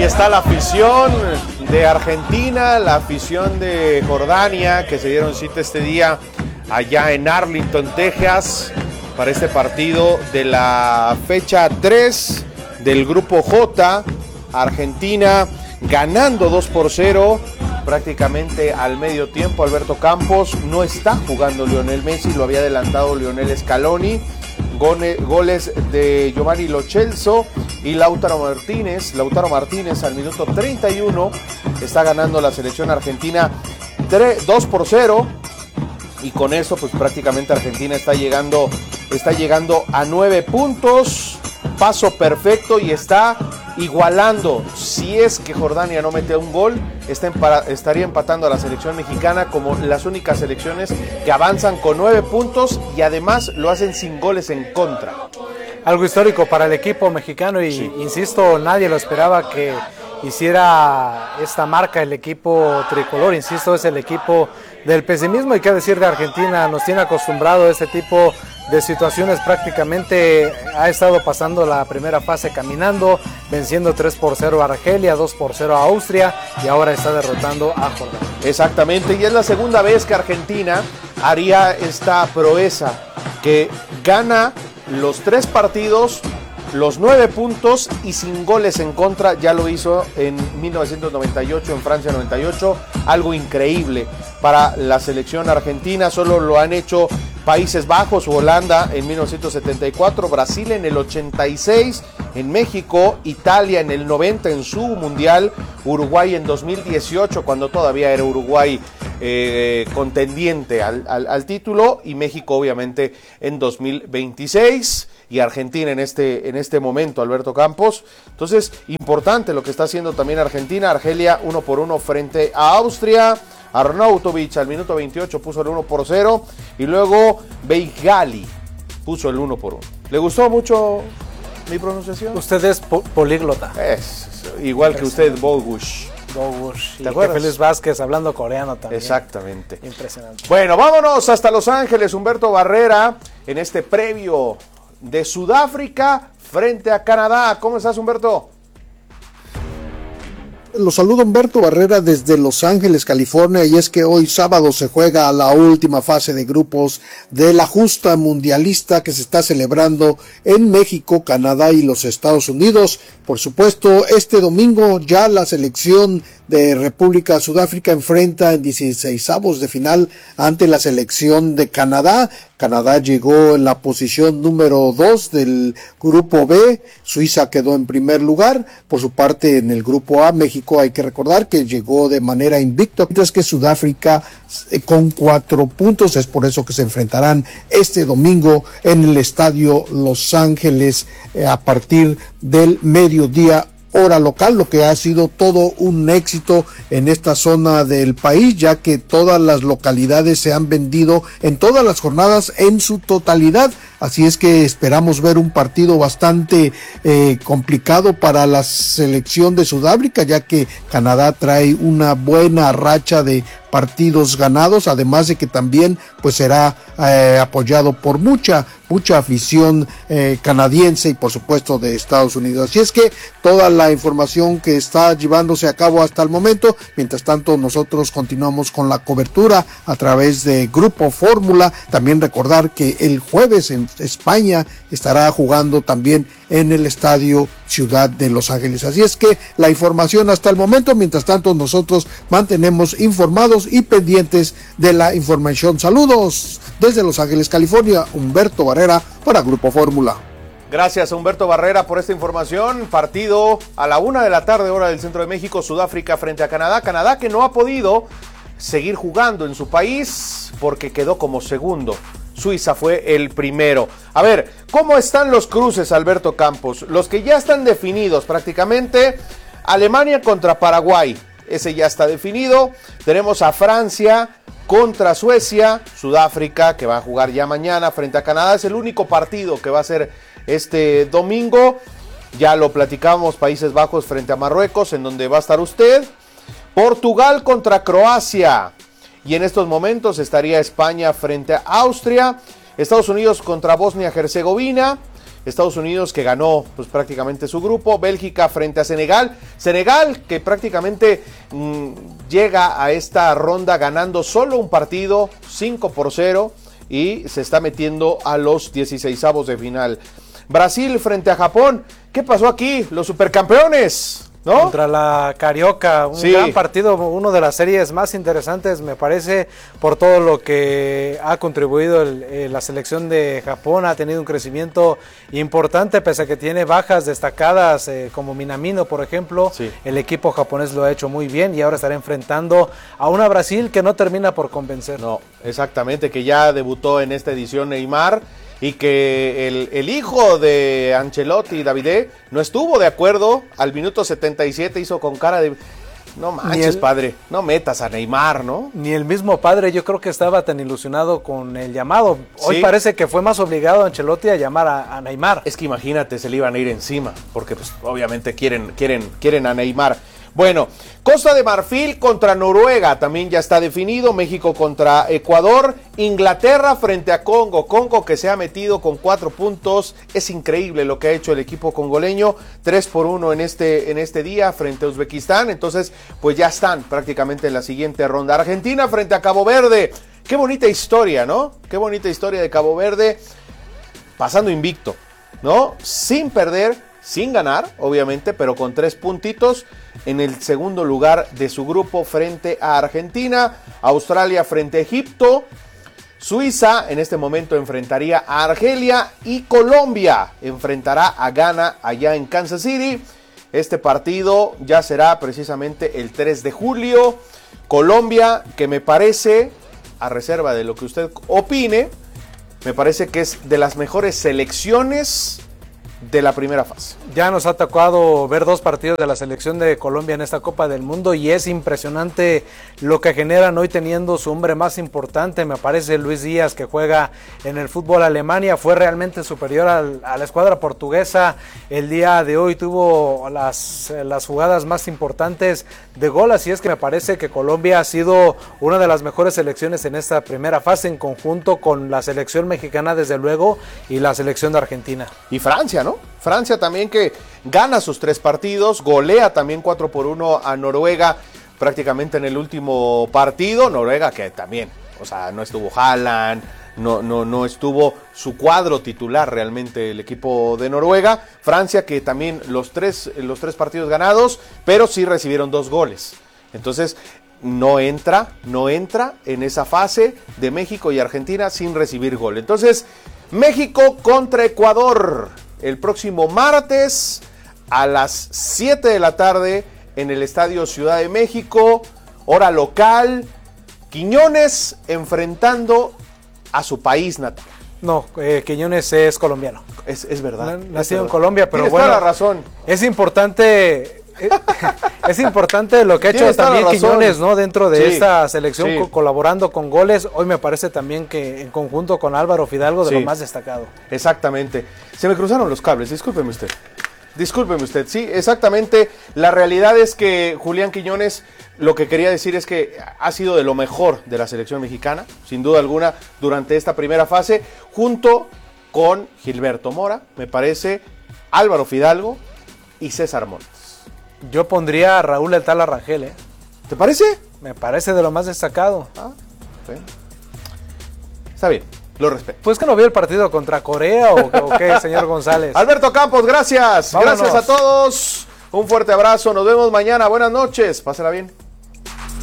está la afición de Argentina, la afición de Jordania, que se dieron cita este día allá en Arlington, Texas, para este partido de la fecha 3 del Grupo J. Argentina ganando 2-0 prácticamente al medio tiempo. Alberto Campos, no está jugando Lionel Messi, lo había adelantado Lionel Scaloni. Goles de Giovanni Lo Celso y Lautaro Martínez al minuto 31. Está ganando la selección argentina 2-0. Y con eso pues prácticamente Argentina está llegando a 9 puntos. Paso perfecto y está igualando, si es que Jordania no mete un gol, estaría empatando a la selección mexicana como las únicas selecciones que avanzan con 9 puntos y además lo hacen sin goles en contra. Algo histórico para el equipo mexicano y sí, insisto, nadie lo esperaba que hiciera esta marca el equipo tricolor. Insisto, es el equipo del pesimismo y qué decir de Argentina, nos tiene acostumbrado a este tipo de situaciones. Prácticamente ha estado pasando la primera fase caminando, venciendo 3-0 a Argelia, 2-0 a Austria y ahora está derrotando a Jordania. Exactamente, y es la segunda vez que Argentina haría esta proeza, que gana los 3 partidos, los 9 puntos y sin goles en contra. Ya lo hizo en 1998, en Francia 98, algo increíble para la selección argentina. Solo lo han hecho Países Bajos o Holanda en 1974, Brasil en el 86, en México, Italia en el 90 en su mundial, Uruguay en 2018 cuando todavía era Uruguay contendiente al título, y México obviamente en 2026 y Argentina en este momento, Alberto Campos. Entonces, importante lo que está haciendo también Argentina. Argelia 1-1 frente a Austria. Arnautovic al minuto 28 puso el 1-0 y luego Beigali puso el 1-1. ¿Le gustó mucho mi pronunciación? Usted es políglota. Es igual que usted, Bogush. ¿Te acuerdas? Félix Vázquez hablando coreano también. Exactamente. Impresionante. Bueno, vámonos hasta Los Ángeles. Humberto Barrera en este previo de Sudáfrica frente a Canadá. ¿Cómo estás, Humberto? Los saludo Humberto Barrera desde Los Ángeles, California, y es que hoy sábado se juega la última fase de grupos de la justa mundialista que se está celebrando en México, Canadá y los Estados Unidos. Por supuesto, este domingo ya la selección de República Sudáfrica enfrenta en 16avos de final ante la selección de Canadá. Canadá llegó en la posición número 2 del grupo B, Suiza quedó en primer lugar. Por su parte, en el grupo A, México hay que recordar que llegó de manera invicta, mientras que Sudáfrica con 4 puntos. Es por eso que se enfrentarán este domingo en el estadio Los Ángeles a partir del mediodía hora local, lo que ha sido todo un éxito en esta zona del país, ya que todas las localidades se han vendido en todas las jornadas en su totalidad. Así es que esperamos ver un partido bastante complicado para la selección de Sudáfrica, ya que Canadá trae una buena racha de partidos ganados, además de que también pues será apoyado por mucha afición canadiense y por supuesto de Estados Unidos. Así es que toda la información que está llevándose a cabo hasta el momento. Mientras tanto, nosotros continuamos con la cobertura a través de Grupo Fórmula. También recordar que el jueves en España estará jugando también en el estadio Ciudad de Los Ángeles. Así es que la información hasta el momento. Mientras tanto, nosotros mantenemos informados y pendientes de la información. Saludos desde Los Ángeles, California. Humberto Barrera para Grupo Fórmula. Gracias a Humberto Barrera por esta información. Partido a la 1 de la tarde, hora del centro de México, Sudáfrica frente a Canadá. Canadá que no ha podido seguir jugando en su país porque quedó como segundo. Suiza fue el primero. A ver, ¿cómo están los cruces, Alberto Campos? Los que ya están definidos prácticamente. Alemania contra Paraguay, ese ya está definido. Tenemos a Francia contra Suecia. Sudáfrica, que va a jugar ya mañana frente a Canadá. Es el único partido que va a ser este domingo. Ya lo platicamos, Países Bajos frente a Marruecos, en donde va a estar usted. Portugal contra Croacia. Y en estos momentos estaría España frente a Austria. Estados Unidos contra Bosnia-Herzegovina. Estados Unidos, que ganó pues prácticamente su grupo. Bélgica frente a Senegal. Senegal, que prácticamente llega a esta ronda ganando solo un partido, 5-0, y se está metiendo a los 16avos de final. Brasil frente a Japón. ¿Qué pasó aquí? Los supercampeones, ¿no? Contra la Carioca, un gran partido, uno de las series más interesantes, me parece, por todo lo que ha contribuido la selección de Japón. Ha tenido un crecimiento importante, pese a que tiene bajas destacadas, como Minamino, por ejemplo. Sí. El equipo japonés lo ha hecho muy bien y ahora estará enfrentando a una Brasil que no termina por convencer. No, exactamente, que ya debutó en esta edición Neymar, y que el hijo de Ancelotti, Davide, no estuvo de acuerdo. Al minuto 77 hizo con cara de: no manches, padre, no metas a Neymar, ¿no? Ni el mismo padre, yo creo que estaba tan ilusionado con el llamado. Hoy parece que fue más obligado Ancelotti a llamar a Neymar. Es que imagínate, se le iban a ir encima, porque pues obviamente quieren a Neymar. Bueno, Costa de Marfil contra Noruega también ya está definido. México contra Ecuador. Inglaterra frente a Congo. Congo, que se ha metido con 4 puntos. Es increíble lo que ha hecho el equipo congoleño. 3-1 en este día frente a Uzbekistán. Entonces, pues ya están prácticamente en la siguiente ronda. Argentina frente a Cabo Verde. Qué bonita historia, ¿no? Qué bonita historia de Cabo Verde. Pasando invicto, ¿no? Sin perder, sin ganar, obviamente, pero con 3 puntitos en el segundo lugar de su grupo frente a Argentina. Australia frente a Egipto. Suiza en este momento enfrentaría a Argelia, y Colombia enfrentará a Ghana allá en Kansas City. Este partido ya será precisamente el 3 de julio. Colombia, que me parece, a reserva de lo que usted opine, me parece que es de las mejores selecciones de la primera fase. Ya nos ha tocado ver 2 partidos de la selección de Colombia en esta Copa del Mundo y es impresionante lo que generan hoy, teniendo su hombre más importante. Me parece Luis Díaz, que juega en el fútbol Alemania, fue realmente superior a la escuadra portuguesa. El día de hoy tuvo las jugadas más importantes de gol, así es que me parece que Colombia ha sido una de las mejores selecciones en esta primera fase, en conjunto con la selección mexicana, desde luego, y la selección de Argentina. Y Francia, ¿no? Francia también, que gana sus 3 partidos, golea también 4-1 a Noruega prácticamente en el último partido. Noruega, que también, o sea, no estuvo Haaland, no estuvo su cuadro titular realmente el equipo de Noruega. Francia, que también los tres partidos ganados, pero sí recibieron 2 goles. Entonces no entra en esa fase de México y Argentina sin recibir gol. Entonces, México contra Ecuador el próximo martes a las 7 de la tarde en el Estadio Ciudad de México, hora local. Quiñones enfrentando a su país natal. No, Quiñones es colombiano. Es verdad. Nacido en Colombia, pero tienes bueno, toda la razón. Es importante lo que ha hecho también Quiñones, ¿no? Dentro de esta selección, colaborando con goles. Hoy me parece también que en conjunto con Álvaro Fidalgo, de lo más destacado. Exactamente. Se me cruzaron los cables, discúlpeme usted. Sí, exactamente. La realidad es que Julián Quiñones, lo que quería decir es que ha sido de lo mejor de la selección mexicana, sin duda alguna, durante esta primera fase, junto con Gilberto Mora, me parece, Álvaro Fidalgo y César Montes. Yo pondría a Raúl El Tala Rangel, ¿eh? ¿Te parece? Me parece de lo más destacado. Bien. Está bien, lo respeto. Pues que no vio el partido contra Corea o qué, señor González. Alberto Campos, gracias. Vámonos. Gracias a todos. Un fuerte abrazo. Nos vemos mañana. Buenas noches. Pásela bien.